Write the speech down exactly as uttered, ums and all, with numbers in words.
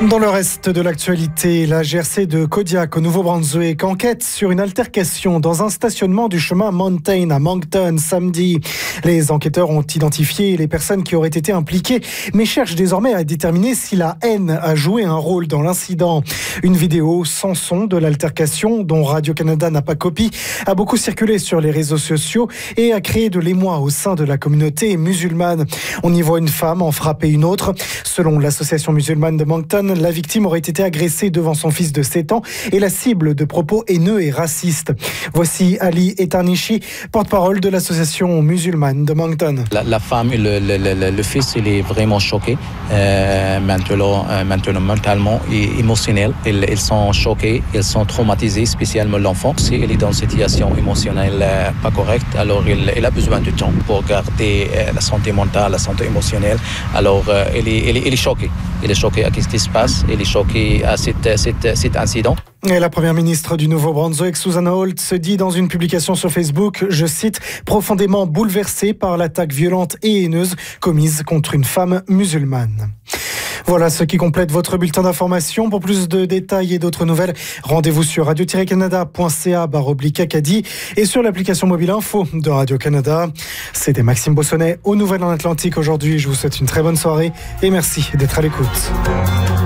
Dans le reste de l'actualité, la G R C de Kodiak au Nouveau-Brunswick enquête sur une altercation dans un stationnement du chemin Mountain à Moncton samedi. Les enquêteurs ont identifié les personnes qui auraient été impliquées, mais cherchent désormais à déterminer si la haine a joué un rôle dans l'incident. Une vidéo sans son de l'altercation, dont Radio-Canada n'a pas copie, a beaucoup circulé sur les réseaux sociaux et a créé de l'émoi au sein de la communauté musulmane. On y voit une femme en frapper une autre. Selon l'association musulmane de Moncton, la victime aurait été agressée devant son fils de sept ans et la cible de propos haineux et racistes. Voici Ali Etarnichi, porte-parole de l'association musulmane de Moncton. La, la femme et le, le, le, le fils, il est vraiment choqué, euh, maintenant, euh, maintenant mentalement et émotionnel. Ils, ils sont choqués, ils sont traumatisés, spécialement l'enfant. Si il est dans une situation émotionnelle euh, pas correcte, alors il, il a besoin de temps pour garder euh, la santé mentale, la santé émotionnelle. Alors euh, il, est, il, est, il est choqué. Il est choqué à ce qui se passe. Il est choqué à cet, cet, cet incident. Et la première ministre du Nouveau-Brunswick, Susan Holt, se dit dans une publication sur Facebook, je cite, profondément bouleversée par l'attaque violente et haineuse commise contre une femme musulmane. Voilà ce qui complète votre bulletin d'information. Pour plus de détails et d'autres nouvelles, rendez-vous sur radio tiret canada point c a barre oblique Acadie et sur l'application mobile info de Radio-Canada. C'était Maxime Bossonnet aux Nouvelles en Atlantique aujourd'hui. Je vous souhaite une très bonne soirée et merci d'être à l'écoute.